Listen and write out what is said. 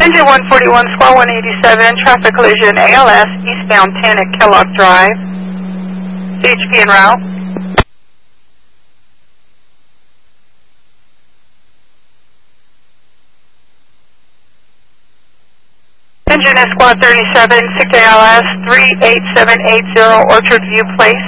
Engine 141, squad 187, traffic collision ALS, eastbound 10 at Kellogg Drive. CHP en route. Engine is squad 37, 6 ALS, 38780 Orchard View Place.